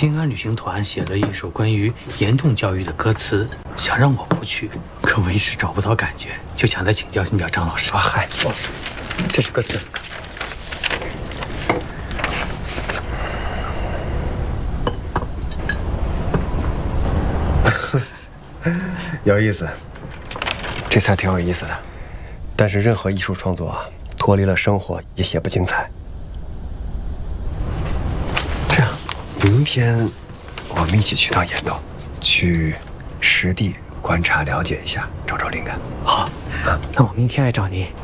新安旅行团写了一首关于岩洞教育的歌词，想让我谱曲，可我一时找不到感觉，就想再请教张老师。 啊嗨， 这是歌词。 有意思，这词挺有意思的。但是任何艺术创作啊，脱离了生活也写不精彩。这样，明天我们一起去趟岩洞，去实地观察了解一下，找找灵感。 好，那我明天来找您。